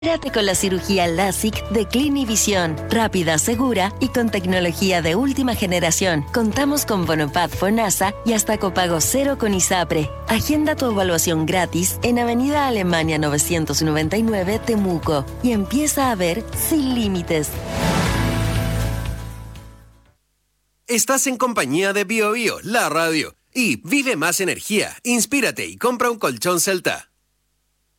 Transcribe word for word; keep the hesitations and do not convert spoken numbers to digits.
Prepárate con la cirugía LASIK de Clinivisión. Rápida, segura y con tecnología de última generación. Contamos con Bonopad FONASA y hasta copago cero con ISAPRE. Agenda tu evaluación gratis en Avenida Alemania novecientos noventa y nueve, Temuco. Y empieza a ver sin límites. Estás en compañía de Bio Bio, la radio. Y vive más energía, inspírate y compra un colchón Celta.